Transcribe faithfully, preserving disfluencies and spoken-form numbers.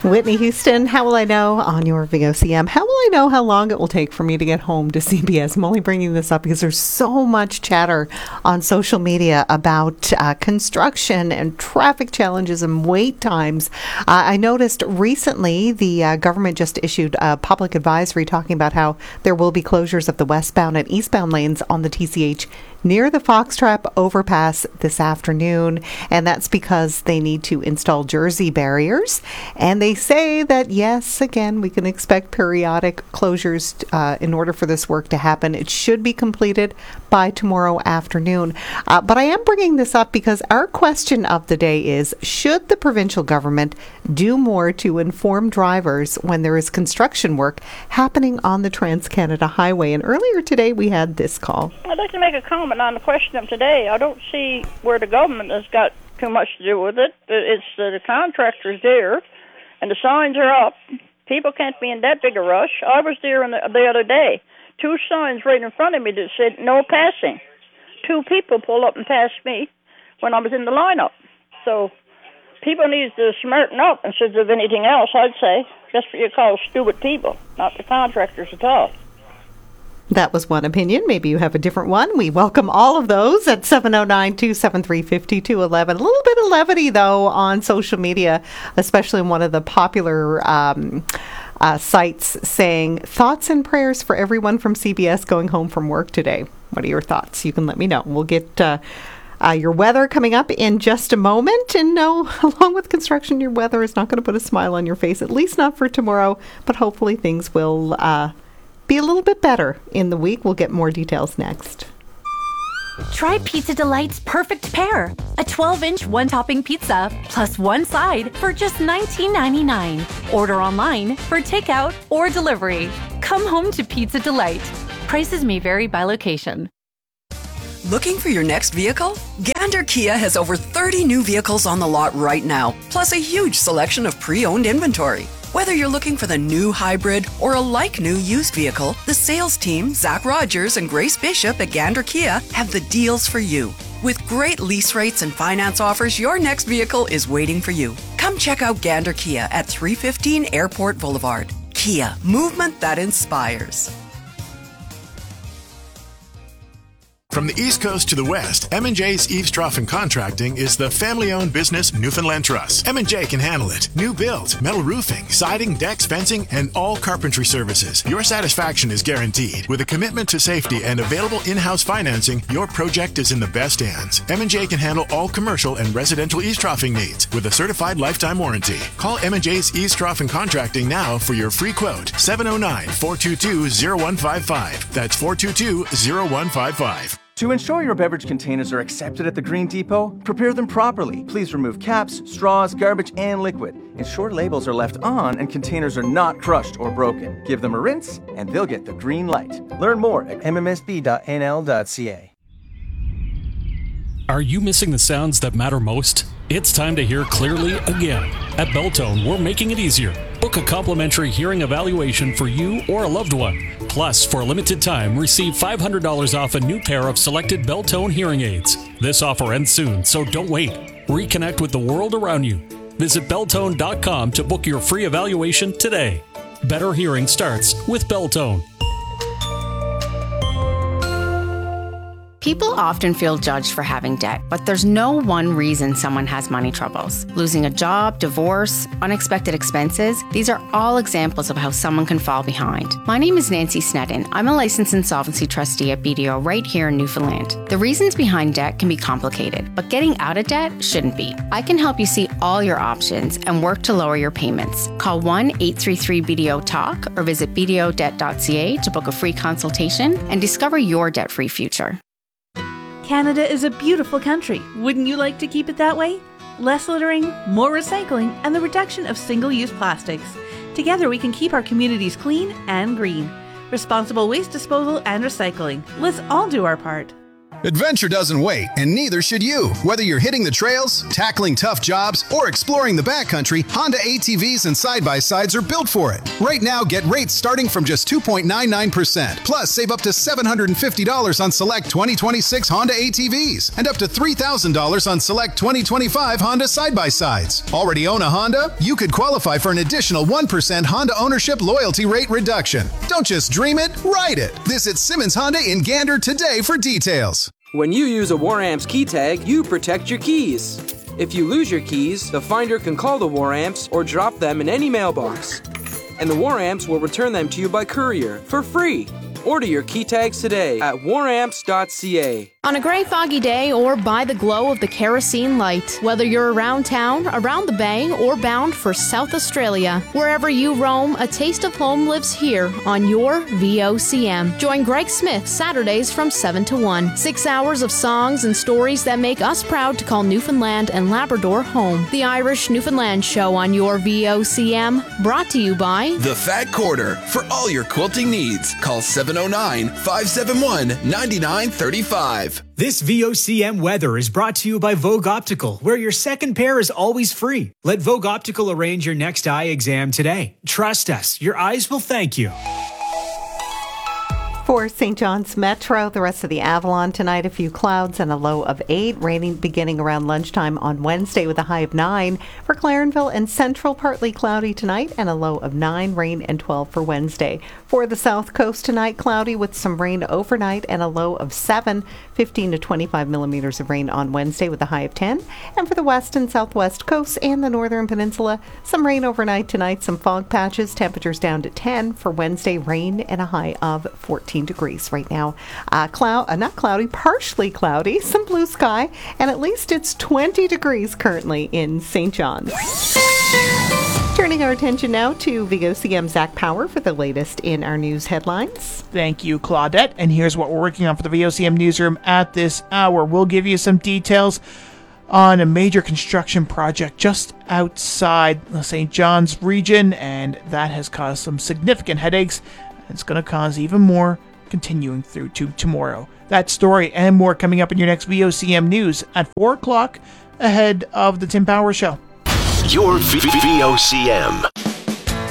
Whitney Houston, how will I know on your V O C M? How will I know how long it will take for me to get home to C B S? I'm only bringing this up because there's so much chatter on social media about uh, construction and traffic challenges and wait times. Uh, I noticed recently the uh, government just issued a public advisory talking about how there will be closures of the westbound and eastbound lanes on the T C H near the Foxtrap overpass this afternoon, and that's because they need to install Jersey barriers. And they say that, yes, again, we can expect periodic closures uh, in order for this work to happen. It should be completed by tomorrow afternoon. Uh, but I am bringing this up because our question of the day is, should the provincial government do more to inform drivers when there is construction work happening on the Trans-Canada Highway? And earlier today, we had this call. I'd like to make a comment on the question of today. I don't see where the government has got too much to do with it. It's uh, the contractors there, and the signs are up. People can't be in that big a rush. I was there in the, the other day. Two signs right in front of me that said no passing. Two people pulled up and passed me when I was in the lineup. So people need to smarten up instead of anything else, I'd say. That's what you call stupid people, not the contractors at all. That was one opinion. Maybe you have a different one. We welcome all of those at seven oh nine, two seven three, five two one one. A little bit of levity, though, on social media, especially in one of the popular um, uh, sites saying, thoughts and prayers for everyone from C B S going home from work today. What are your thoughts? You can let me know. We'll get uh, uh, your weather coming up in just a moment. And no, along with construction, your weather is not going to put a smile on your face, at least not for tomorrow. But hopefully things will Uh, be a little bit better in the week. We'll get more details next. Try Pizza Delight's perfect pair. A twelve-inch one-topping pizza plus one side for just nineteen ninety-nine. Order online for takeout or delivery. Come home to Pizza Delight. Prices may vary by location. Looking for your next vehicle? Gander Kia has over thirty new vehicles on the lot right now, plus a huge selection of pre-owned inventory. Whether you're looking for the new hybrid or a like-new used vehicle, the sales team, Zach Rogers and Grace Bishop at Gander Kia, have the deals for you. With great lease rates and finance offers, your next vehicle is waiting for you. Come check out Gander Kia at three fifteen Airport Boulevard. Kia, movement that inspires. From the East Coast to the West, M and J's Eaves Trough and Contracting is the family-owned business Newfoundland Trust. M and J can handle it. New build, metal roofing, siding, decks, fencing, and all carpentry services. Your satisfaction is guaranteed. With a commitment to safety and available in-house financing, your project is in the best hands. M and J can handle all commercial and residential eaves troughing needs with a certified lifetime warranty. Call M and J's Eaves Trough and Contracting now for your free quote. seven oh nine, four two two, oh one five five. That's four two two, oh one five five. To ensure your beverage containers are accepted at the Green Depot, prepare them properly. Please remove caps, straws, garbage, and liquid. Ensure labels are left on and containers are not crushed or broken. Give them a rinse, and they'll get the green light. Learn more at m m s b dot n l dot c a. Are you missing the sounds that matter most? It's time to hear clearly again. At Belltone, we're making it easier. Book a complimentary hearing evaluation for you or a loved one. Plus, for a limited time, receive five hundred dollars off a new pair of selected Belltone hearing aids. This offer ends soon, so don't wait. Reconnect with the world around you. Visit Belltone dot com to book your free evaluation today. Better hearing starts with Belltone. People often feel judged for having debt, but there's no one reason someone has money troubles. Losing a job, divorce, unexpected expenses, these are all examples of how someone can fall behind. My name is Nancy Snedden. I'm a licensed insolvency trustee at B D O right here in Newfoundland. The reasons behind debt can be complicated, but getting out of debt shouldn't be. I can help you see all your options and work to lower your payments. Call one eight three three B D O talk or visit b d o debt dot c a to book a free consultation and discover your debt-free future. Canada is a beautiful country. Wouldn't you like to keep it that way? Less littering, more recycling, and the reduction of single-use plastics. Together we can keep our communities clean and green. Responsible waste disposal and recycling. Let's all do our part. Adventure doesn't wait, and neither should you. Whether you're hitting the trails, tackling tough jobs, or exploring the backcountry, Honda A T Vs and side-by-sides are built for it. Right now, get rates starting from just two point nine nine percent. Plus, save up to seven hundred fifty dollars on select twenty twenty-six Honda A T Vs and up to three thousand dollars on select twenty twenty-five Honda side-by-sides. Already own a Honda? You could qualify for an additional one percent Honda ownership loyalty rate reduction. Don't just dream it, ride it. Visit Simmons Honda in Gander today for details. When you use a Waramps key tag, you protect your keys. If you lose your keys, the finder can call the Waramps or drop them in any mailbox. And the Waramps will return them to you by courier for free. Order your key tags today at waramps dot c a. On a gray, foggy day or by the glow of the kerosene light, whether you're around town, around the bay, or bound for South Australia, wherever you roam, a taste of home lives here on your V O C M. Join Greg Smith Saturdays from seven to one. Six hours of songs and stories that make us proud to call Newfoundland and Labrador home. The Irish Newfoundland Show on your V O C M, brought to you by The Fat Quarter. For all your quilting needs, call seven oh nine, five seven one, nine nine three five. This V O C M weather is brought to you by Vogue Optical, where your second pair is always free. Let Vogue Optical arrange your next eye exam today. Trust us, your eyes will thank you. For Saint John's Metro, the rest of the Avalon tonight, a few clouds and a low of eight, raining beginning around lunchtime on Wednesday with a high of nine. For Clarenville and Central, partly cloudy tonight and a low of nine, rain and twelve for Wednesday. For the South Coast tonight, cloudy with some rain overnight and a low of seven, fifteen to twenty-five millimeters of rain on Wednesday with a high of ten. And for the West and Southwest coasts and the Northern Peninsula, some rain overnight tonight, some fog patches, temperatures down to ten. For Wednesday, rain and a high of fourteen degrees right now. Uh, cloud, uh, not cloudy, partially cloudy, some blue sky, and at least it's twenty degrees currently in Saint John's. Turning our attention now to V O C M Zach Power for the latest in our news headlines. Thank you, Claudette. And here's what we're working on for the V O C M newsroom at this hour. We'll give you some details on a major construction project just outside the Saint John's region, and that has caused some significant headaches. It's going to cause even more continuing through to tomorrow. That story and more coming up in your next V O C M news at four o'clock ahead of the Tim Power Show. Your V O C M